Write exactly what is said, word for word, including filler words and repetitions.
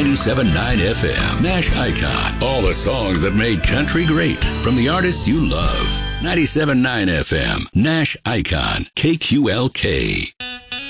ninety-seven point nine F M, Nash Icon. All the songs that made country great from the artists you love. ninety-seven point nine F M, Nash Icon, K Q L K.